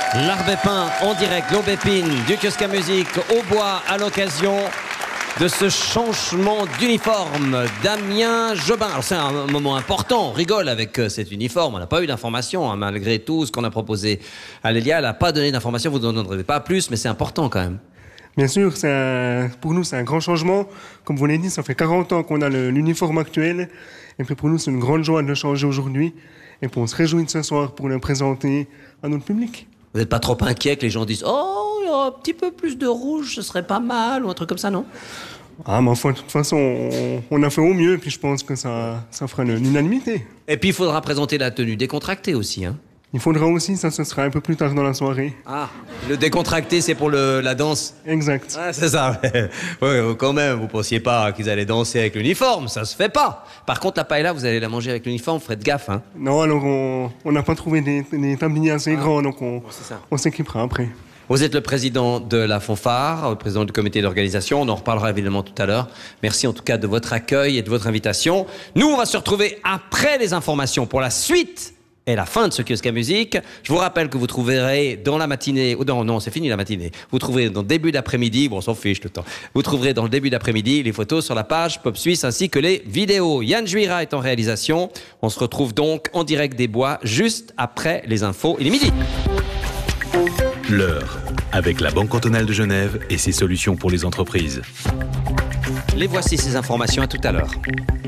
L'Arbépin en direct, l'Aubépine, du kiosque à musique au bois à l'occasion de ce changement d'uniforme. Damien Jobin. Alors c'est un moment important, on rigole avec cet uniforme, on n'a pas eu d'informations, malgré tout ce qu'on a proposé à Lélia, elle n'a pas donné d'informations, vous n'en donnerez pas plus, mais c'est important quand même. Bien sûr, pour nous c'est un grand changement. Comme vous l'avez dit, ça fait 40 ans qu'on a l'uniforme actuel, et puis pour nous c'est une grande joie de le changer aujourd'hui, et puis on se réjouit de ce soir pour le présenter à notre public. Vous n'êtes pas trop inquiet que les gens disent « Oh, il y aura un petit peu plus de rouge, ce serait pas mal » ou un truc comme ça, non ? Ah, mais enfin, de toute façon, on a fait au mieux, et puis je pense que ça fera l'unanimité. Et puis il faudra présenter la tenue décontractée aussi, hein. Il faudra aussi, ça ce sera un peu plus tard dans la soirée. Ah, le décontracté, c'est pour la danse. Exact. Ah, c'est ça. Ouais, quand même, vous pensiez pas qu'ils allaient danser avec l'uniforme, ça se fait pas. Par contre, la paella, vous allez la manger avec l'uniforme, faites gaffe, hein. Non, alors on n'a pas trouvé des tabliers assez grands, donc on s'équipera après. Vous êtes le président de la fanfare, le président du comité d'organisation, on en reparlera évidemment tout à l'heure. Merci en tout cas de votre accueil et de votre invitation. Nous, on va se retrouver après les informations pour la suite et la fin de ce kiosque à musique. Je vous rappelle que vous trouverez dans la matinée, non, c'est fini la matinée. Vous trouverez dans le début d'après-midi, bon, on s'en fiche tout le temps. Vous trouverez dans le début d'après-midi les photos sur la page Pop Suisse ainsi que les vidéos. Yann Juira est en réalisation. On se retrouve donc en direct des bois juste après les infos. Il est midi. L'heure, avec la Banque cantonale de Genève et ses solutions pour les entreprises. Les voici ces informations, à tout à l'heure.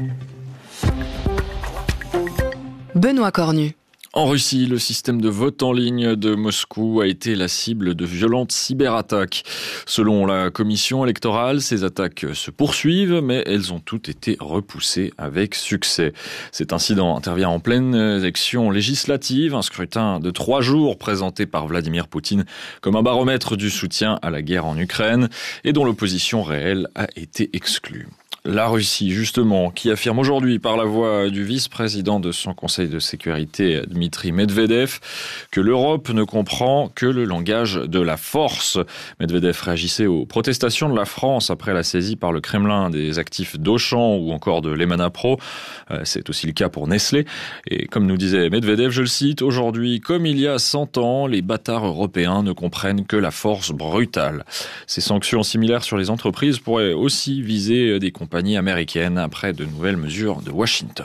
Benoît Cornu. En Russie, le système de vote en ligne de Moscou a été la cible de violentes cyberattaques. Selon la commission électorale, ces attaques se poursuivent, mais elles ont toutes été repoussées avec succès. Cet incident intervient en pleine élection législative, un scrutin de 3 jours présenté par Vladimir Poutine comme un baromètre du soutien à la guerre en Ukraine et dont l'opposition réelle a été exclue. La Russie, justement, qui affirme aujourd'hui par la voix du vice-président de son Conseil de sécurité, Dmitri Medvedev, que l'Europe ne comprend que le langage de la force. Medvedev réagissait aux protestations de la France après la saisie par le Kremlin des actifs d'Auchan ou encore de Lemana Pro. C'est aussi le cas pour Nestlé. Et comme nous disait Medvedev, je le cite, « Aujourd'hui, comme il y a 100 ans, les bâtards européens ne comprennent que la force brutale. » Ces sanctions similaires sur les entreprises pourraient aussi viser des compagnies américaines après de nouvelles mesures de Washington.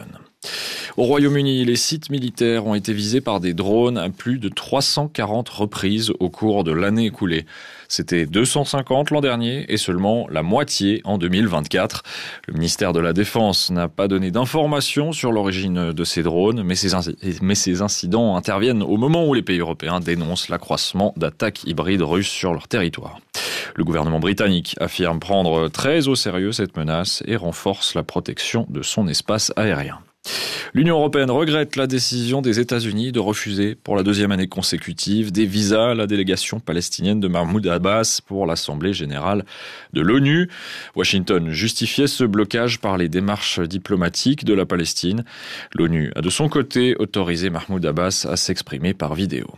Au Royaume-Uni, les sites militaires ont été visés par des drones à plus de 340 reprises au cours de l'année écoulée. C'était 250 l'an dernier et seulement la moitié en 2024. Le ministère de la Défense n'a pas donné d'informations sur l'origine de ces drones, mais ces incidents interviennent au moment où les pays européens dénoncent l'accroissement d'attaques hybrides russes sur leur territoire. Le gouvernement britannique affirme prendre très au sérieux cette menace et renforce la protection de son espace aérien. L'Union européenne regrette la décision des États-Unis de refuser pour la 2e année consécutive des visas à la délégation palestinienne de Mahmoud Abbas pour l'Assemblée générale de l'ONU. Washington justifiait ce blocage par les démarches diplomatiques de la Palestine. L'ONU a de son côté autorisé Mahmoud Abbas à s'exprimer par vidéo.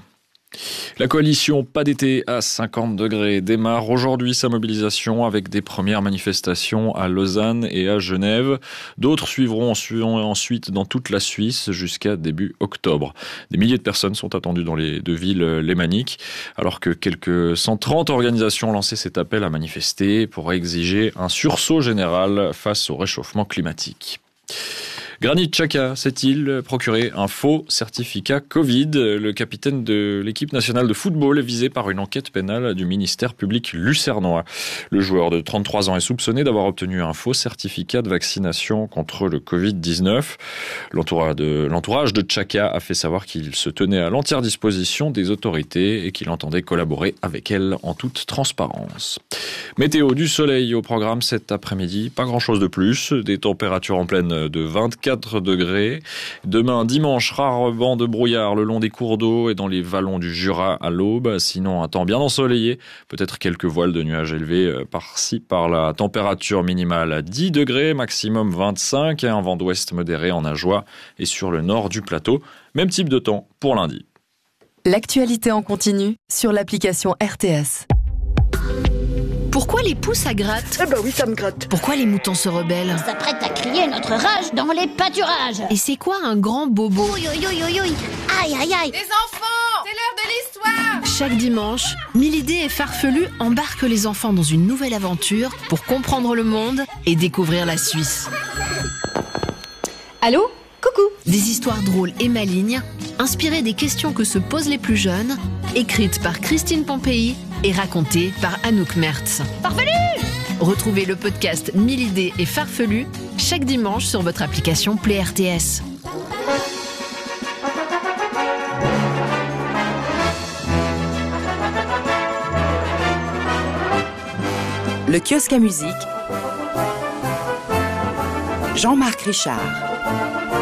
La coalition Pas d'été à 50 degrés démarre aujourd'hui sa mobilisation avec des premières manifestations à Lausanne et à Genève. D'autres suivront ensuite dans toute la Suisse jusqu'à début octobre. Des milliers de personnes sont attendues dans les 2 villes lémaniques, alors que quelques 130 organisations ont lancé cet appel à manifester pour exiger un sursaut général face au réchauffement climatique. Granit Xhaka s'est-il procuré un faux certificat Covid ? Le capitaine de l'équipe nationale de football est visé par une enquête pénale du ministère public lucernois. Le joueur de 33 ans est soupçonné d'avoir obtenu un faux certificat de vaccination contre le Covid-19. L'entourage de Xhaka a fait savoir qu'il se tenait à l'entière disposition des autorités et qu'il entendait collaborer avec elles en toute transparence. Météo, du soleil au programme cet après-midi, pas grand-chose de plus, des températures en pleine de 24 degrés. Demain, dimanche, rare vent de brouillard le long des cours d'eau et dans les vallons du Jura à l'aube. Sinon, un temps bien ensoleillé. Peut-être quelques voiles de nuages élevés par-ci, par-là. Température minimale à 10 degrés, maximum 25 et un vent d'ouest modéré en Ajoie et sur le nord du plateau. Même type de temps pour lundi. L'actualité en continu sur l'application RTS. Pourquoi les poux ça gratte ? Eh ben oui, ça me gratte. Pourquoi les moutons se rebellent ? On s'apprête à crier notre rage dans les pâturages. Et c'est quoi un grand bobo ? Ouïe, ouïe, ouïe, ouïe. Aïe, aïe, aïe. Les enfants, c'est l'heure de l'histoire. Chaque dimanche, 1000 idées et farfelues embarquent les enfants dans une nouvelle aventure pour comprendre le monde et découvrir la Suisse. Allô ? Coucou ! Des histoires drôles et malignes, inspirées des questions que se posent les plus jeunes, écrites par Christine Pompéi et racontées par Anouk Mertz. Farfelu ! Retrouvez le podcast 1000 idées et farfelues chaque dimanche sur votre application Play RTS. Le kiosque à musique, Jean-Marc Richard.